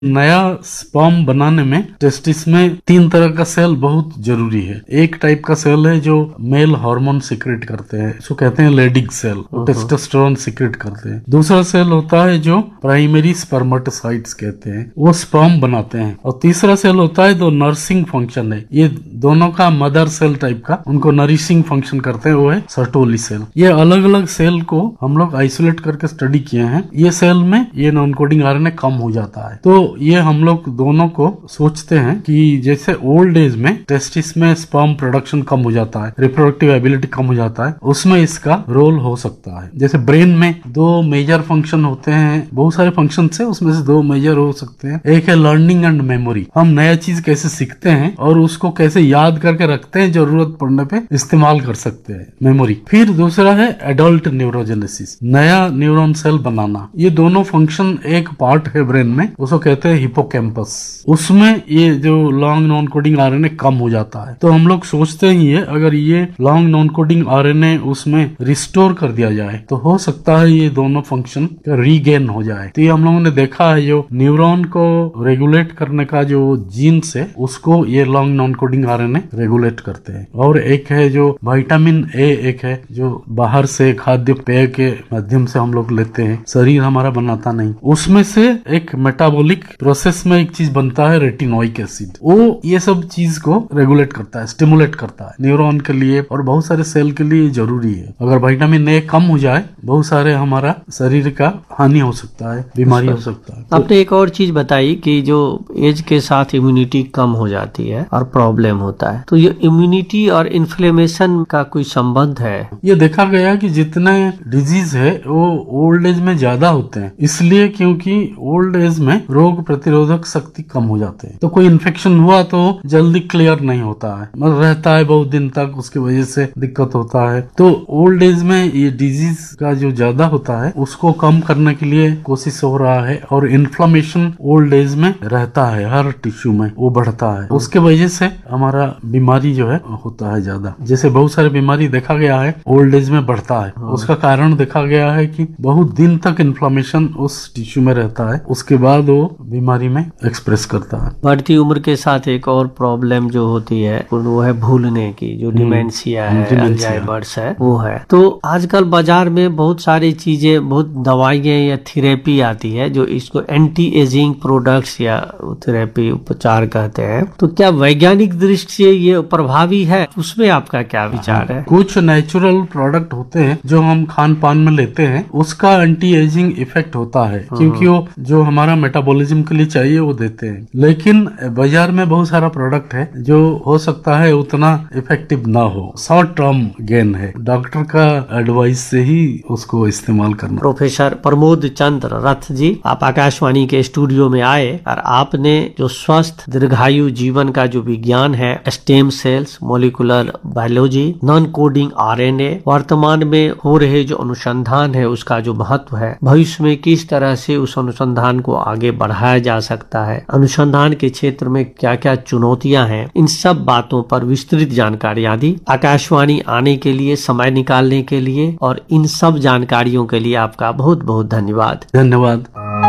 नया स्पर्म बनाने में टेस्टिस में 3 तरह का सेल बहुत जरूरी है। एक टाइप का सेल है जो मेल हार्मोन सिक्रेट करते हैं, इसको कहते हैं लेडिग सेल, टेस्टोस्टेरोन सिक्रेट करते हैं। दूसरा सेल होता है जो प्राइमरी स्पर्मेटोसाइट्स कहते हैं, वो स्पर्म बनाते हैं। और तीसरा सेल होता है जो नर्सिंग फंक्शन है, ये दोनों का मदर सेल टाइप का, उनको नरिशिंग फंक्शन करते हैं, वो है सर्टोली सेल। ये अलग अलग सेल को हम लोग आइसोलेट करके स्टडी किए हैं। ये सेल में ये नॉन कोडिंग आरएनए कम हो जाता है, तो ये हम लोग दोनों को सोचते हैं कि जैसे ओल्ड एज में टेस्टिस में स्पर्म प्रोडक्शन कम हो जाता है, रिप्रोडक्टिव एबिलिटी कम हो जाता है, उसमें इसका रोल हो सकता है। जैसे ब्रेन में 2 मेजर फंक्शन होते हैं, बहुत सारे फंक्शन है, उसमें से 2 मेजर हो सकते हैं। एक है लर्निंग एंड मेमोरी, हम नया चीज कैसे सीखते हैं और उसको कैसे याद करके रखते हैं, जरूरत पड़ने पे इस्तेमाल कर सकते हैं, मेमोरी। फिर दूसरा है एडल्ट न्यूरोजेनेसिस, नया न्यूरॉन सेल बनाना। ये दोनों फंक्शन एक पार्ट है ब्रेन में, उसको कहते हैं हिपोकैम्पस। उसमें ये जो लॉन्ग नॉन कोडिंग आरएनए कम हो जाता है, तो हम लोग सोचते ही है अगर ये लॉन्ग नॉन कोडिंग आरएनए उसमें रिस्टोर कर दिया जाए तो हो सकता है ये दोनों फंक्शन रीगेन हो जाए। तो ये हम लोगों ने देखा है, जो न्यूरॉन को रेगुलेट करने का जो जीन्स है उसको ये long non coding RNA regulate करते हैं। और एक है जो विटामिन ए, एक है जो बाहर से खाद्य पेय के माध्यम से हम लोग लेते हैं, शरीर हमारा बनाता नहीं, उसमें से एक मेटाबॉलिक प्रोसेस में एक चीज बनता है रेटिनोइक एसिड, वो ये सब चीज को रेगुलेट करता है, स्टिमुलेट करता है। न्यूरॉन के लिए और बहुत सारे सेल के लिए जरूरी है। अगर विटामिन ए कम हो जाए, बहुत सारे हमारा शरीर का हानि हो सकता है, बीमारी हो सकता है। आपने एक और चीज बताई कि जो एज के साथ इम्यूनिटी कम हो जाती है और प्रॉब्लम होता है, तो ये इम्यूनिटी और इन्फ्लेमेशन का कोई संबंध है? ये देखा गया कि जितने डिजीज है वो ओल्ड एज में ज्यादा होते हैं, इसलिए क्योंकि ओल्ड एज में रोग प्रतिरोधक शक्ति कम हो जाते हैं, तो कोई इन्फेक्शन हुआ तो जल्दी क्लियर नहीं होता है, मतलब रहता है बहुत दिन तक, उसकी वजह से दिक्कत होता है। तो ओल्ड एज में ये डिजीज का जो ज्यादा होता है उसको कम करने के लिए कोशिश हो रहा है। और इन्फ्लेमेशन ओल्ड एज में रहता है, हर टिश्यू में वो बढ़ता है, उसके वजह से हमारा बीमारी जो है होता है ज्यादा। जैसे बहुत सारे बीमारी देखा गया है ओल्ड एज में बढ़ता है, उसका कारण देखा गया है कि बहुत दिन तक इन्फ्लेमेशन उस टिश्यू में रहता है, उसके बाद वो बीमारी में एक्सप्रेस करता है। बढ़ती उम्र के साथ एक और प्रॉब्लम जो होती है वो है भूलने की, जो डिमेंशिया है, अल्जाइमर्स है, वो है। तो आजकल बाजार में बहुत सारी चीजें, बहुत दवाइयाँ या थेरेपी आती है जो इसको एंटी एजिंग प्रोडक्ट्स या थेरेपी उपचार कहते हैं। तो क्या वैज्ञानिक दृष्टि से ये प्रभावी है? उसमें आपका क्या विचार है? कुछ नेचुरल प्रोडक्ट होते हैं जो हम खान पान में लेते हैं, उसका एंटी एजिंग इफेक्ट होता है, क्योंकि वो जो हमारा मेटाबॉलिज्म के लिए चाहिए वो देते हैं। लेकिन बाजार में बहुत सारा प्रोडक्ट है जो हो सकता है उतना इफेक्टिव ना हो, शॉर्ट टर्म गेन है, डॉक्टर का एडवाइस से ही उसको इस्तेमाल करना। प्रोफेसर प्रमोद चंद्र रथ जी, आप आकाशवाणी के स्टूडियो में आए और आपने जो स्वस्थ दीर्घायु जीवन का जो विज्ञान है, stem cells, molecular biology, non coding RNA, वर्तमान में हो रहे जो अनुसंधान है उसका जो महत्व है, भविष्य में किस तरह से उस अनुसंधान को आगे बढ़ाया जा सकता है, अनुसंधान के क्षेत्र में क्या क्या चुनौतियां हैं, इन सब बातों पर विस्तृत जानकारियां दी। आकाशवाणी आने के लिए, समय निकालने के लिए और इन सब जानकारियों के लिए आपका बहुत बहुत धन्यवाद। धन्यवाद।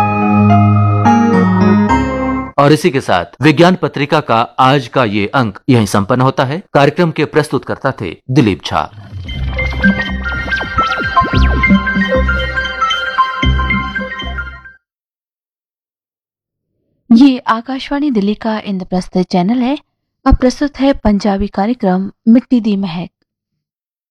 और इसी के साथ विज्ञान पत्रिका का आज का ये अंक यहीं संपन्न होता है। कार्यक्रम के प्रस्तुतकर्ता थे दिलीप झा। ये आकाशवाणी दिल्ली का इंद्रप्रस्थ चैनल है। अब प्रस्तुत है पंजाबी कार्यक्रम मिट्टी दी महक।